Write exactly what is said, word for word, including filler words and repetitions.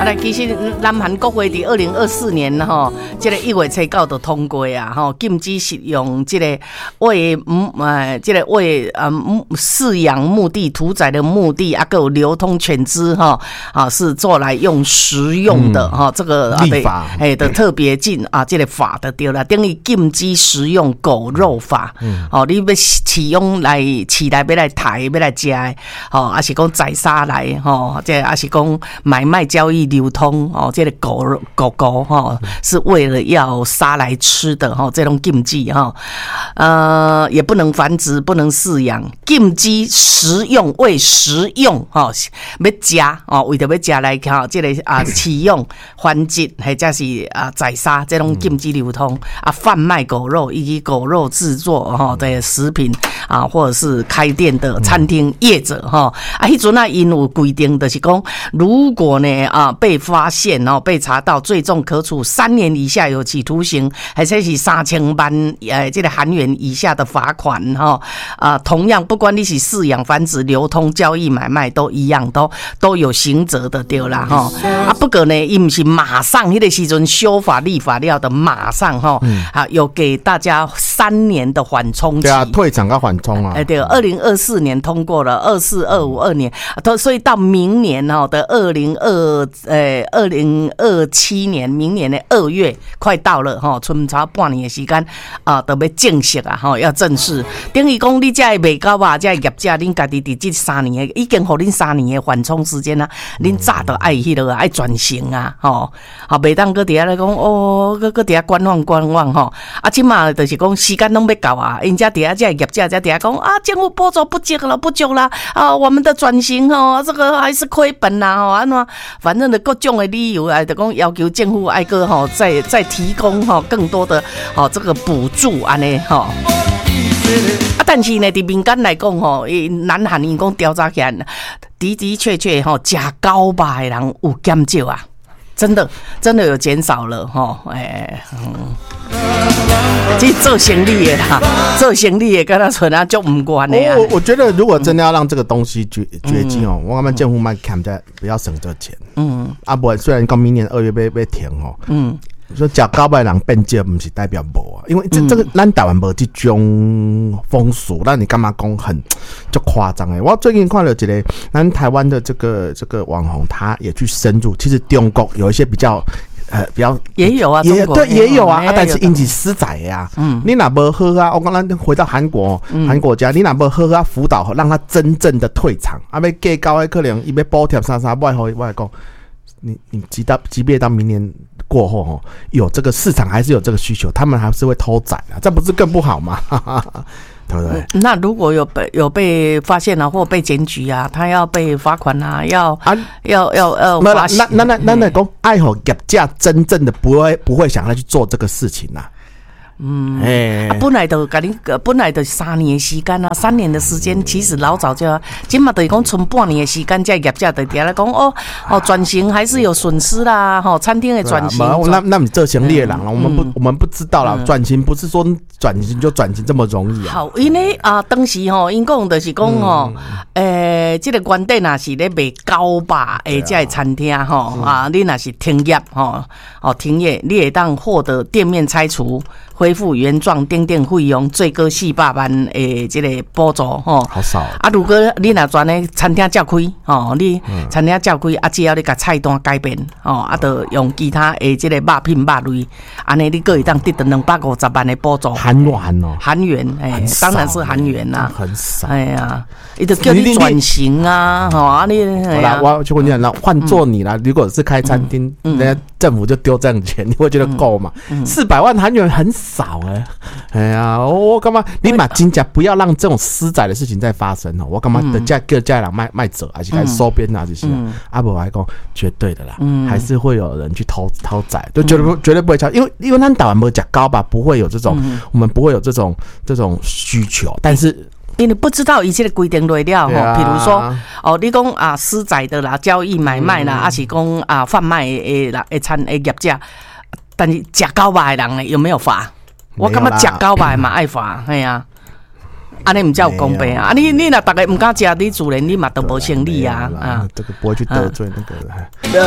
啊，其实南韩国会伫二零二四年吼，这个一月七号就通过啊，吼，禁止使用这个为嗯呃，这个为呃饲养目的、屠宰的目的啊，还有流通犬只哈啊，是做来用食用的哈、嗯，这个立法哎的特别禁啊，这个法的对了，等于禁止食用狗肉法，嗯，哦，你要饲用来饲来要来抬要来食的，哦，还是讲宰杀来吼，这还是讲买卖交易流通哦，这个狗狗狗哈是为了要杀来吃的哈，这种禁忌哈，呃，也不能繁殖，不能饲养，禁止食用，为食用哈，要食哦，为着要食来哈，这个啊饲用、繁殖或者是啊宰杀，这种禁止流通啊，贩卖狗肉以及狗肉制作哈的食品啊，或者是开店的餐厅业者哈啊，迄阵啊因有规定，就是讲如果呢啊被发现哦，被查到，最重可处三年以下有期徒刑，还是是三千万呃这个韩元以下的罚款哈啊，同样不管你是饲养、繁殖、流通、交易、买卖都一样，都都有刑责的对啦哈啊。不过呢，伊不是马上迄个时阵修法立法了的，马上哈啊有给大家三年的缓冲期， 对啊，退场跟缓冲啊， 哎对，二零二四年通过了，二四、二五、二年，所以到明年哈的二零二呃二零二七年，明年的二月快到了哈，剩差半年的时间啊，都要正式啊哈，要正式。等于讲你这个卖狗啊，这个业者，恁家己伫这三年的，已经互恁三年的缓冲时间啊，恁早都爱迄落爱转型啊，吼，好，袂当搁伫遐来讲哦，搁搁伫遐观望观望吼，啊，即马就是讲时间拢要到啊，因遮伫遐这个业者，遮伫遐讲啊，政府补助不足了，不足啦，啊，我们的转型吼，这个还是亏本啦，吼，安怎，反正的各种的理由啊，就讲要求政府爱个吼，再再提供吼更多的吼这个补助安尼吼。啊，但是呢，伫民间来讲吼，南韩因讲调查起来，的的确确吼，食狗肉的人有减少啊，真的真的有减少了吼，哎，嗯，其实做生意的啦，做生意的跟他存啊就唔关的啊。 我我觉得如果真的要让这个东西绝绝迹哦，我感觉政府卖看在不要省这个钱，嗯，啊不，虽然讲明年二月被被停哦，嗯。说食狗肉的人变少，不是代表无啊，因为这这个咱台湾无这种风俗，那你干嘛讲很就夸张哎？我最近看了一个咱台湾的这个这个网红，他也去深入，其实中国有一些比较。呃，比较也有啊， 也对，也有啊，啊但是因是私宰呀，嗯，你哪不喝啊？我刚刚回到韩国，韩国家，你哪不喝啊？辅导让他真正的退场，啊，要计高的可能伊要补贴啥啥，外后外讲，你你即到即便到明年过后哦，有这个市场还是有这个需求，他们还是会偷宰啊，这不是更不好吗？对不对？ 那如果有被有被发现啊，或被检举啊，他要被罚款啊，要啊要要要罚款。 那那那那讲，爱好业者真正的不会不会想要去做这个事情啊。 嗯，哎、啊，本来就甲你，本来就三年的时间啊，三年的时间，其实老早就要，今嘛就是讲剩半年的时间，这业者就伫来讲哦哦，转型还是有损失啦，吼、哦，餐厅的转型。 啊、那那你做生意的人啦、嗯，我们不、嗯、我们不知道啦，转、嗯、型不是说转型就转型这么容易啊。 好，因为啊，当时吼，因讲就是讲吼，诶、嗯，这个原底若是咧卖狗肉诶，这个餐厅吼啊，你若是停业吼，哦停业，你会当获得店面拆除。恢复原状等等费用，最高四百万诶，这个补助吼。 好少啊！如果你若专咧餐厅照开吼，你餐厅照开啊，只要你甲菜单改变吼，啊，就用其他诶，这个肉品肉类，安尼你可以当得到两百五十万的补助。 韩元哦， 韩元诶，当然是韩元啦， 很少。 哎呀，伊就叫你转型啊，吼啊你。 好啦，我就跟你讲，那换做你啦，如果是开餐厅，人家政府就丢这样的钱，你会觉得够吗？四百万韩元很少哎、欸，哎呀，我干嘛？你把金价不要让这种私宰的事情再发生哦！我干嘛的价各家人卖卖者，还是开始收编啊这些？阿伯还讲绝对的啦，嗯、还是会有人去偷偷宰，就绝对、嗯、绝对不会超，因为因为他台湾没有讲高吧，不会有这种，嗯、我们不会有这种这种需求，但是。 因为不知道一切的规定落了吼，比如说哦，你讲啊私宰的啦，交易买卖啦，还、嗯、是讲啊贩卖诶啦诶餐诶业者，但是食狗肉的人呢有没有罚？我感觉食狗肉的嘛爱罚，系啊，安尼唔叫有公平啊！啊你你若大家唔敢食，你自然你嘛都无生理啊啊， 这个不会去得罪那个。